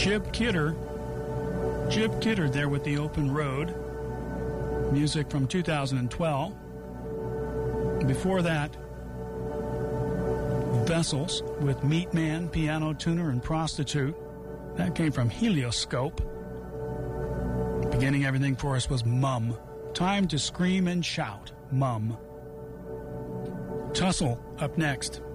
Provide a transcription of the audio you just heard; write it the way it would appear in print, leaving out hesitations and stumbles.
Jib Kidder there with The Open Road. Music from 2012. Before that, Vessels with Meat Man, Piano Tuner, and Prostitute. That came from Helioscope. Beginning everything for us was Mum. Time to Scream and Shout, Mum. Tussle up next.